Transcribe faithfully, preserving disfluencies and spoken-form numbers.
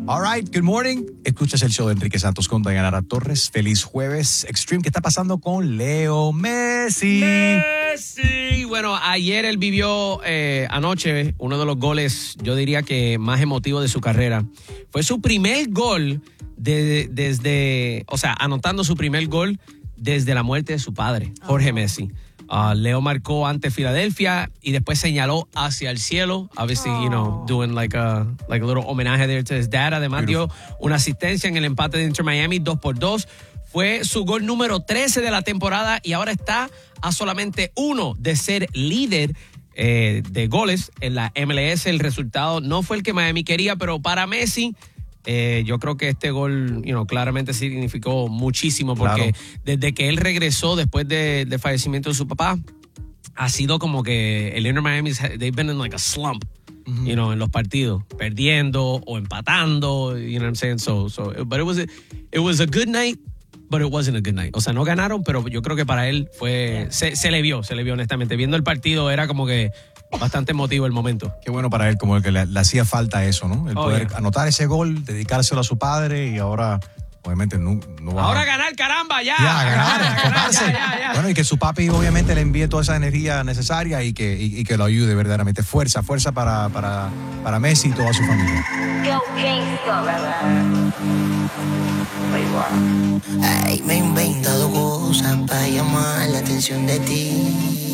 All right, good morning. Escuchas el show de Enrique Santos con Dayanara Torres. Feliz jueves Extreme. ¿Qué está pasando con Leo Messi? Messi. Bueno, ayer él vivió eh, anoche uno de los goles, yo diría que más emotivos de su carrera. Fue su primer gol de, desde, o sea, anotando su primer gol desde la muerte de su padre, Jorge oh. Messi. Uh, Leo marcó ante Filadelfia y después señaló hacia el cielo. Obviously, oh. you know, doing like a, like a little homenaje there to his dad. Además Beautiful. dio una asistencia en el empate de Inter Miami, dos por dos. Fue su gol número trece de la temporada y ahora está a solamente uno de ser líder eh, de goles en la M L S. El resultado no fue el que Miami quería, pero para Messi... Eh, yo creo que este gol, you know, claramente significó muchísimo porque claro. desde que él regresó después de, del fallecimiento de su papá, ha sido como que el Inter Miami, they've been in like a slump, mm-hmm. you know, en los partidos, perdiendo o empatando, you know what I'm saying? So, so, but it was a, it was a good night, but it wasn't a good night. O sea, no ganaron, pero yo creo que para él fue, yeah. se, se le vio, se le vio honestamente. Viendo el partido era como que bastante emotivo el momento. Qué bueno para él, como que le, le hacía falta eso, ¿no? El oh, poder yeah. anotar ese gol, dedicárselo a su padre y ahora, obviamente, no, no va Ahora a... ganar, caramba, ya. Ya, ganar, ganar, enfocarse. ya, ya, ya. Bueno, y que su papi obviamente le envíe toda esa energía necesaria y que, y, y que lo ayude verdaderamente. Fuerza, fuerza para, para, para Messi y toda su familia. Ay, me he inventado cosas para llamar la atención de ti.